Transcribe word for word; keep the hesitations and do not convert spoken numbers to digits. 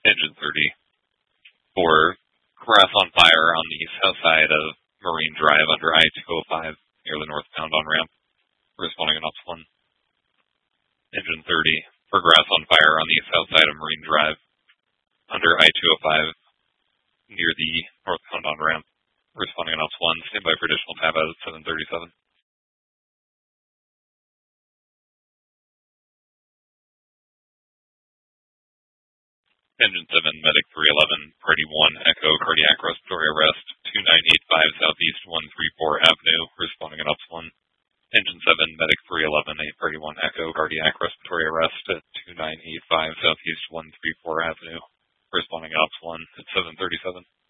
Engine thirty. For grass on fire on the south side of Marine Drive under I two oh five near the northbound on-ramp. Responding on ops one. Engine thirty. For grass on fire on the south side of Marine Drive under I two oh five near the northbound on-ramp. Responding on ops one. Stand by for additional tab out at seven thirty-seven. Engine seven, Medic three eleven, Party one, Echo, Cardiac Respiratory Arrest, two nine eight five Southeast one thirty-four Avenue, responding on ops one. Engine seven, Medic three eleven, Party one, Echo, Cardiac Respiratory Arrest at two nine eight five Southeast one thirty-four Avenue, responding on ops one at seven thirty-seven.